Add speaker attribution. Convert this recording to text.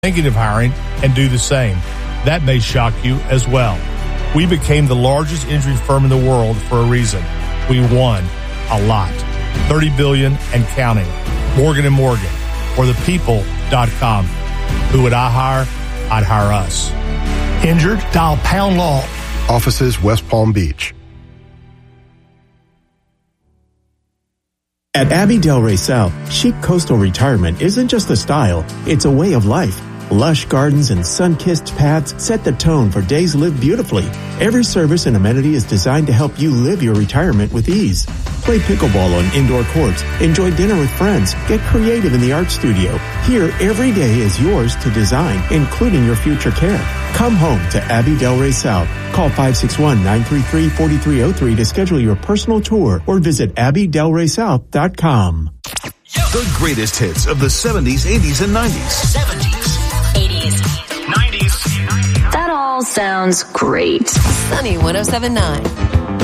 Speaker 1: thinking of hiring and do the same. That may shock you as well. We became the largest injury firm in the world for a reason. We won a lot. $30 billion and counting. Morgan & Morgan or thepeople.com. Who would I hire? I'd hire us.
Speaker 2: Injured? Dial Pound Law.
Speaker 3: Offices West Palm Beach.
Speaker 4: At Abbey Delray South, chic coastal retirement isn't just a style, it's a way of life. Lush gardens and sun-kissed paths set the tone for days lived beautifully. Every service and amenity is designed to help you live your retirement with ease. Play pickleball on indoor courts, enjoy dinner with friends, get creative in the art studio. Here, every day is yours to design, including your future care. Come home to Abbey Delray South. Call 561-933-4303 to schedule your personal tour or visit AbbeyDelraySouth.com.
Speaker 5: The greatest hits of the 70s, 80s, and 90s.
Speaker 6: 70s, 80s, 90s.
Speaker 7: That all sounds great.
Speaker 6: Sunny 107.9.